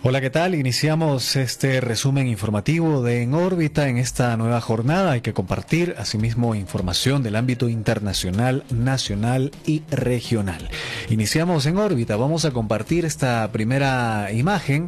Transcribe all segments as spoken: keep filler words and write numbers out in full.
Hola, ¿qué tal? Iniciamos este resumen informativo de En órbita en esta nueva jornada. Hay que compartir asimismo información del ámbito internacional, nacional y regional. Iniciamos En órbita, vamos a compartir esta primera imagen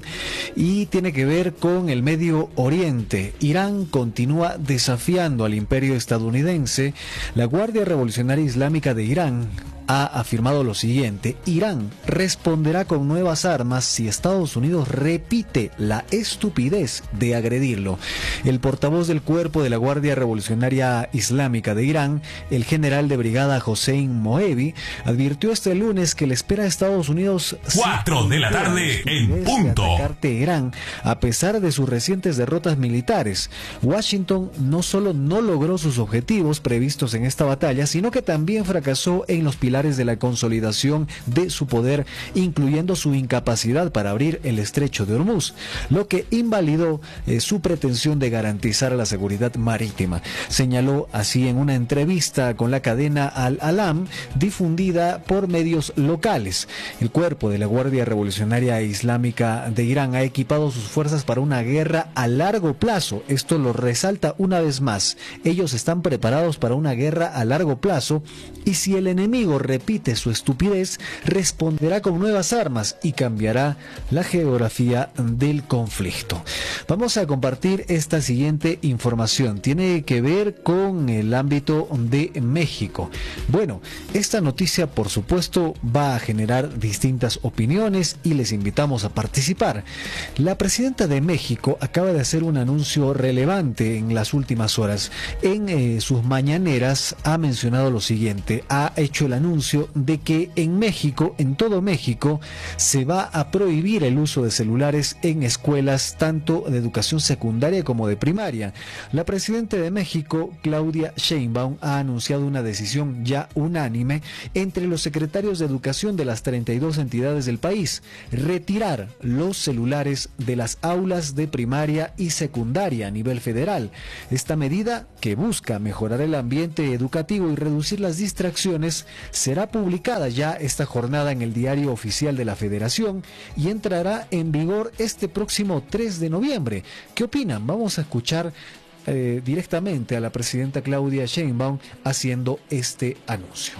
y tiene que ver con el Medio Oriente. Irán continúa desafiando al imperio estadounidense. La Guardia Revolucionaria Islámica de Irán ha afirmado lo siguiente: Irán responderá con nuevas armas si Estados Unidos repite la estupidez de agredirlo. El portavoz del cuerpo de la Guardia Revolucionaria Islámica de Irán, el general de brigada Hossein Mohebi, advirtió este lunes que le espera a Estados Unidos cuatro de la tarde en punto. Atacar Teherán a pesar de sus recientes derrotas militares. Washington no solo no logró sus objetivos previstos en esta batalla, sino que también fracasó en los pilares de la consolidación de su poder, incluyendo su incapacidad para abrir el estrecho de Hormuz, lo que invalidó eh, su pretensión de garantizar la seguridad marítima. Señaló así en una entrevista con la cadena Al-Alam, difundida por medios locales. El cuerpo de la Guardia Revolucionaria Islámica de Irán ha equipado sus fuerzas para una guerra a largo plazo. Esto lo resalta una vez más. Ellos están preparados para una guerra a largo plazo, y si el enemigo repite su estupidez, responderá con nuevas armas y cambiará la geografía del conflicto. Vamos a compartir esta siguiente información. Tiene que ver con el ámbito de México. Bueno, esta noticia por supuesto va a generar distintas opiniones y les invitamos a participar. La presidenta de México acaba de hacer un anuncio relevante en las últimas horas. En eh, sus mañaneras ha mencionado lo siguiente: ha hecho el anuncio de que en México, en todo México, se va a prohibir el uso de celulares en escuelas tanto de educación secundaria como de primaria. La presidenta de México, Claudia Sheinbaum, ha anunciado una decisión ya unánime entre los secretarios de educación de las treinta y dos entidades del país: retirar los celulares de las aulas de primaria y secundaria a nivel federal. Esta medida, que busca mejorar el ambiente educativo y reducir las distracciones, será publicada ya esta jornada en el Diario Oficial de la Federación y entrará en vigor este próximo tres de noviembre. ¿Qué opinan? Vamos a escuchar eh, directamente a la presidenta Claudia Sheinbaum haciendo este anuncio.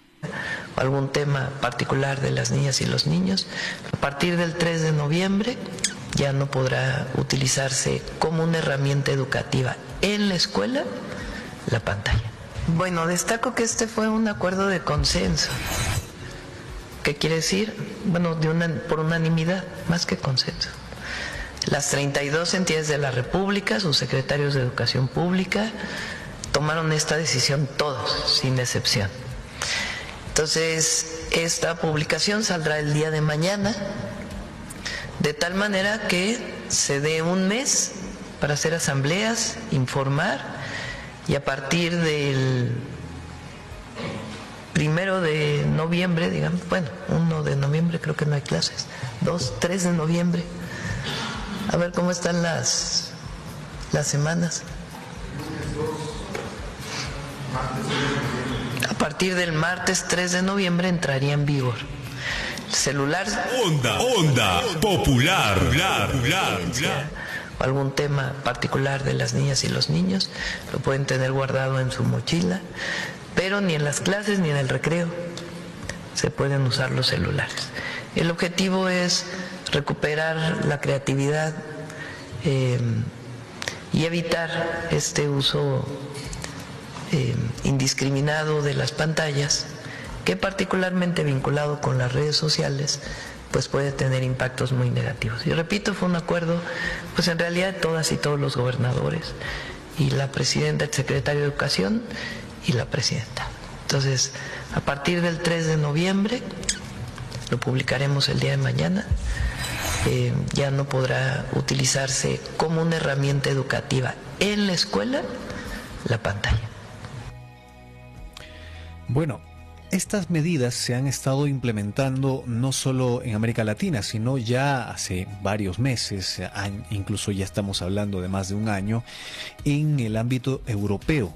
Algún tema particular de las niñas y los niños, a partir del tres de noviembre ya no podrá utilizarse como una herramienta educativa en la escuela la pantalla. Bueno, destaco que este fue un acuerdo de consenso. ¿Qué quiere decir? Bueno, de una, por unanimidad, más que consenso. Las treinta y dos entidades de la República, sus secretarios de Educación Pública, tomaron esta decisión todos, sin excepción. Entonces, esta publicación saldrá el día de mañana, de tal manera que se dé un mes para hacer asambleas, informar, y a partir del primero de noviembre, digamos, bueno, uno de noviembre creo que no hay clases, dos, tres de noviembre, a ver cómo están las, las semanas. A partir del martes tres de noviembre entraría en vigor. El celular... Onda, onda, popular, popular, popular, popular. O algún tema particular de las niñas y los niños, lo pueden tener guardado en su mochila, pero ni en las clases ni en el recreo se pueden usar los celulares. El objetivo es recuperar la creatividad eh, y evitar este uso eh, indiscriminado de las pantallas, que particularmente vinculado con las redes sociales pues puede tener impactos muy negativos. Y repito, fue un acuerdo, pues en realidad de todas y todos los gobernadores, y la presidenta, el secretario de Educación y la presidenta. Entonces, a partir del tres de noviembre, lo publicaremos el día de mañana, eh, ya no podrá utilizarse como una herramienta educativa en la escuela la pantalla. Bueno, estas medidas se han estado implementando no solo en América Latina, sino ya hace varios meses, incluso ya estamos hablando de más de un año, en el ámbito europeo.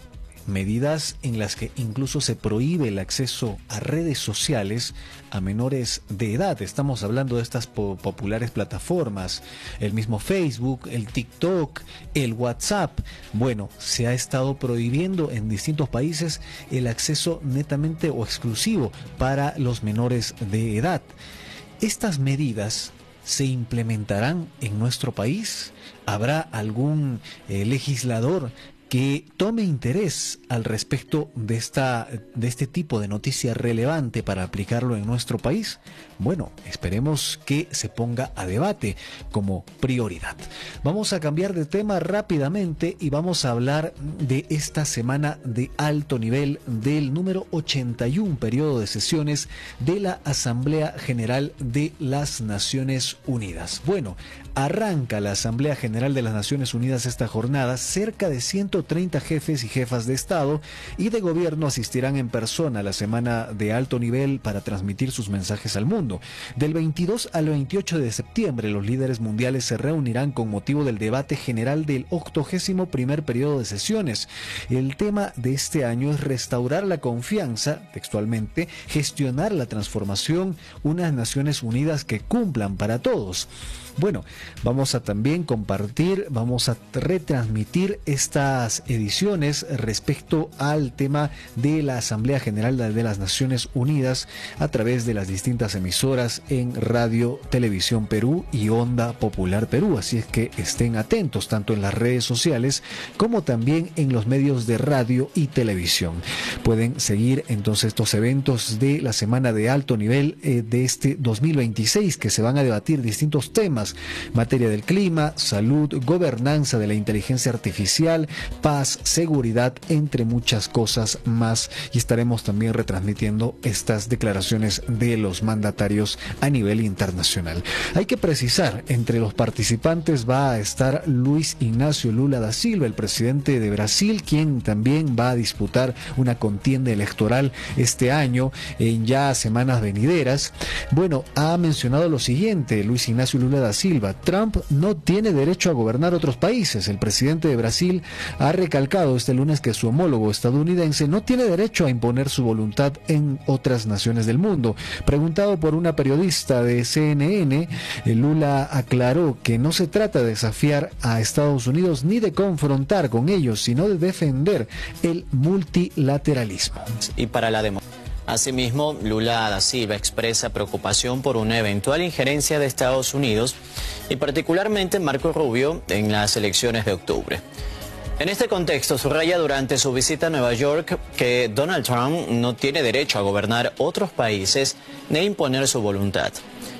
medidas en las que incluso se prohíbe el acceso a redes sociales a menores de edad. Estamos hablando de estas po- populares plataformas, el mismo Facebook, el TikTok, el WhatsApp. Bueno, se ha estado prohibiendo en distintos países el acceso netamente o exclusivo para los menores de edad. Estas medidas se implementarán en nuestro país. ¿Habrá algún eh, legislador que tome interés al respecto de esta de este tipo de noticia relevante para aplicarlo en nuestro país? Bueno, esperemos que se ponga a debate como prioridad. Vamos a cambiar de tema rápidamente y vamos a hablar de esta semana de alto nivel del número ochenta y uno periodo de sesiones de la Asamblea General de las Naciones Unidas. Bueno, arranca la Asamblea General de las Naciones Unidas esta jornada. Cerca de ciento treinta jefes y jefas de Estado y de Gobierno asistirán en persona a la semana de alto nivel para transmitir sus mensajes al mundo. Del veintidós al veintiocho de septiembre, los líderes mundiales se reunirán con motivo del debate general del octogésimo primer periodo de sesiones. El tema de este año es restaurar la confianza, textualmente, gestionar la transformación, unas Naciones Unidas que cumplan para todos. Bueno, vamos a también compartir, vamos a retransmitir estas ediciones respecto al tema de la Asamblea General de las Naciones Unidas a través de las distintas emisoras en Radio Televisión Perú y Onda Popular Perú. Así es que estén atentos tanto en las redes sociales como también en los medios de radio y televisión. Pueden seguir entonces estos eventos de la semana de alto nivel eh, de este dos mil veintiséis, que se van a debatir distintos temas: materia del clima, salud, gobernanza de la inteligencia artificial, paz, seguridad, entre muchas cosas más. Y estaremos también retransmitiendo estas declaraciones de los mandatarios a nivel internacional. Hay que precisar, entre los participantes va a estar Luis Ignacio Lula da Silva, el presidente de Brasil, quien también va a disputar una contienda electoral este año en ya semanas venideras. Bueno, ha mencionado lo siguiente Luis Ignacio Lula da Silva: Trump no tiene derecho a gobernar otros países. El presidente de Brasil ha recalcado este lunes que su homólogo estadounidense no tiene derecho a imponer su voluntad en otras naciones del mundo. Preguntado por una periodista de C N N, Lula aclaró que no se trata de desafiar a Estados Unidos ni de confrontar con ellos, sino de defender el multilateralismo. Y para la democracia. Asimismo, Lula da Silva expresa preocupación por una eventual injerencia de Estados Unidos y particularmente Marco Rubio en las elecciones de octubre. En este contexto, subraya durante su visita a Nueva York que Donald Trump no tiene derecho a gobernar otros países ni a imponer su voluntad.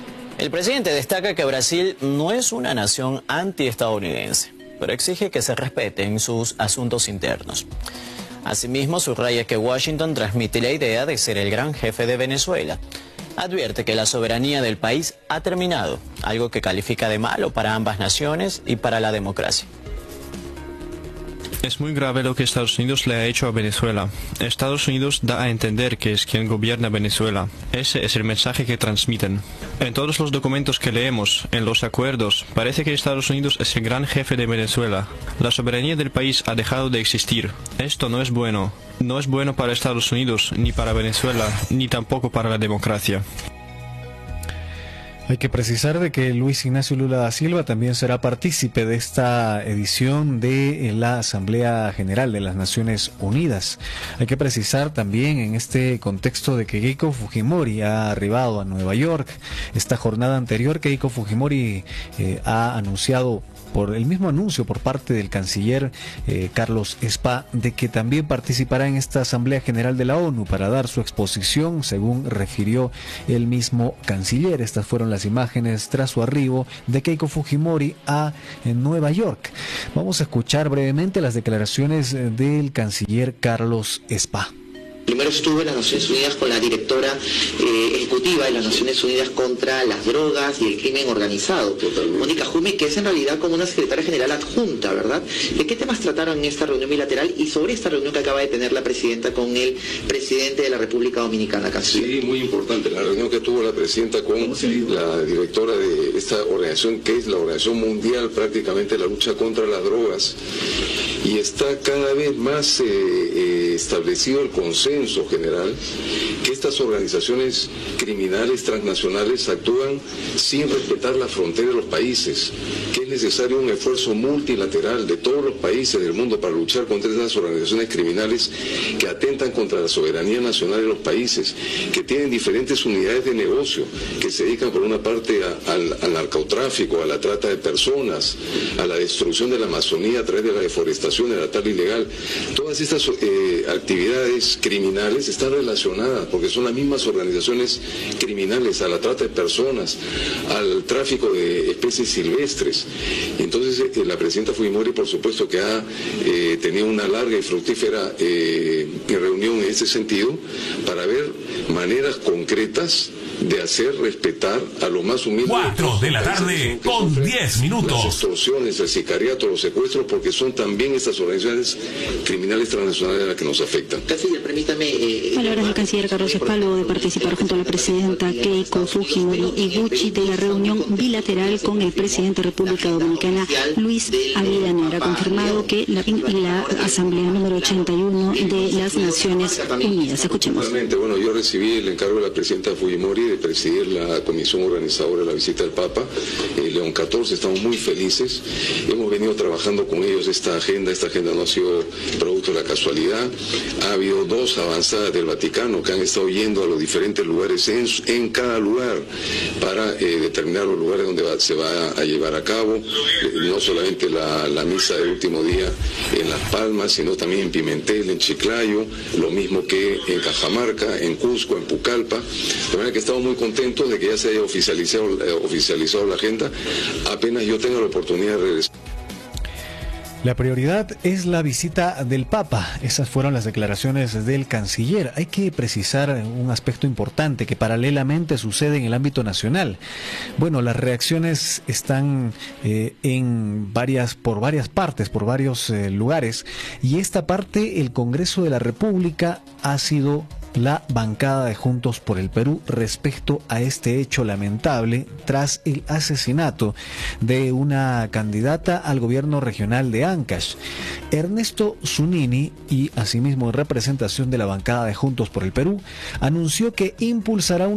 El presidente destaca que Brasil no es una nación antiestadounidense, pero exige que se respeten sus asuntos internos. Asimismo, subraya que Washington transmite la idea de ser el gran jefe de Venezuela. Advierte que la soberanía del país ha terminado, algo que califica de malo para ambas naciones y para la democracia. Es muy grave lo que Estados Unidos le ha hecho a Venezuela. Estados Unidos da a entender que es quien gobierna Venezuela. Ese es el mensaje que transmiten. En todos los documentos que leemos, en los acuerdos, parece que Estados Unidos es el gran jefe de Venezuela. La soberanía del país ha dejado de existir. Esto no es bueno. No es bueno para Estados Unidos, ni para Venezuela, ni tampoco para la democracia. Hay que precisar de que Luis Ignacio Lula da Silva también será partícipe de esta edición de la Asamblea General de las Naciones Unidas. Hay que precisar también en este contexto de que Keiko Fujimori ha arribado a Nueva York. Esta jornada anterior, Keiko Fujimori eh, ha anunciado, por el mismo anuncio por parte del canciller eh, Carlos Spa, de que también participará en esta Asamblea General de la ONU para dar su exposición, según refirió el mismo canciller. Estas fueron las imágenes tras su arribo de Keiko Fujimori a en Nueva York. Vamos a escuchar brevemente las declaraciones del canciller Carlos Spa. Primero estuve en las Naciones Unidas con la directora eh, ejecutiva de las Naciones Unidas contra las drogas y el crimen organizado, Mónica Jumi, que es en realidad como una secretaria general adjunta, ¿verdad? ¿De qué temas trataron en esta reunión bilateral y sobre esta reunión que acaba de tener la presidenta con el presidente de la República Dominicana, canciller? Sí, muy importante, la reunión que tuvo la presidenta con la directora de esta organización, que es la Organización Mundial prácticamente de la lucha contra las drogas y está cada vez más eh, eh, establecido el consenso general que estas organizaciones criminales transnacionales actúan sin respetar las fronteras de los países, que es necesario un esfuerzo multilateral de todos los países del mundo para luchar contra esas organizaciones criminales que atentan contra la soberanía nacional de los países, que tienen diferentes unidades de negocio, que se dedican por una parte a, al, al narcotráfico, a la trata de personas, a la destrucción de la Amazonía a través de la deforestación, de la tala ilegal. Todas estas eh, actividades criminales están relacionadas porque son las mismas organizaciones criminales, a la trata de personas, al tráfico de especies silvestres. Entonces eh, la presidenta Fujimori, por supuesto que ha eh, tenido una larga y fructífera eh, reunión en ese sentido para ver maneras concretas de hacer respetar a lo más humilde. Cuatro de la tarde con diez minutos. Las extorsiones, el sicariato, los secuestros, porque son también estas organizaciones criminales transnacionales las que nos afectan. Canciller, permítame... Eh, Palabras del canciller Carlos Espalvo de participar junto a la presidenta Keiko Fujimori Iguchi de la reunión bilateral con el presidente de República Dominicana, Luis Abinader. Ha confirmado que la, la Asamblea número ochenta y uno de las Naciones Unidas. Escuchemos. Bueno, yo recibí el encargo de la presidenta Fujimori de presidir la comisión organizadora de la visita del Papa, eh, León catorce. Estamos muy felices. Hemos venido trabajando con ellos esta agenda. Esta agenda no ha sido producto de la casualidad. Ha habido dos avanzadas del Vaticano que han estado yendo a los diferentes lugares en, en cada lugar para eh, determinar los lugares donde va, se va a llevar a cabo, eh, no solamente la, la misa del último día en Las Palmas, sino también en Pimentel, en Chiclayo, lo mismo que en Cajamarca, en Cusco, en Pucallpa. De manera que estamos muy contentos de que ya se haya oficializado, eh, oficializado la agenda. Apenas yo tenga la oportunidad de regresar. La prioridad es la visita del Papa. Esas fueron las declaraciones del canciller. Hay que precisar un aspecto importante que paralelamente sucede en el ámbito nacional. Bueno, las reacciones están eh, en varias, por varias partes, por varios eh, lugares, y esta parte, el Congreso de la República, ha sido la bancada de Juntos por el Perú respecto a este hecho lamentable tras el asesinato de una candidata al gobierno regional de Ancash. Ernesto Zunini, y asimismo en representación de la bancada de Juntos por el Perú, anunció que impulsará un